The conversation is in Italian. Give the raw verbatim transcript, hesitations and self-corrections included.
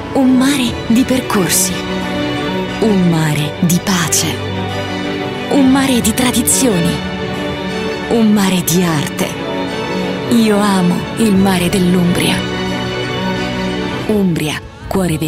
Un mare di percorsi, un mare di pace, un mare di tradizioni, un mare di arte. Io amo il mare dell'Umbria. Umbria, cuore vero.